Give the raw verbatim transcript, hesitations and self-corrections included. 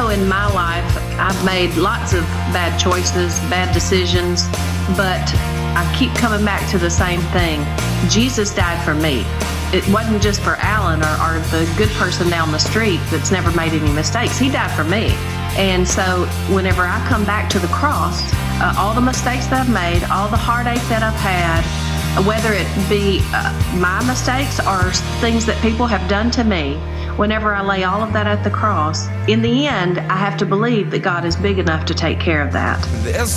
know in my life, I've made lots of bad choices, bad decisions, but I keep coming back to the same thing. Jesus died for me. It wasn't just for Alan or, or the good person down the street that's never made any mistakes. He died for me. And so whenever I come back to the cross, uh, all the mistakes that I've made, all the heartache that I've had, whether it be uh, my mistakes or things that people have done to me, whenever I lay all of that at the cross, in the end, I have to believe that God is big enough to take care of that. There's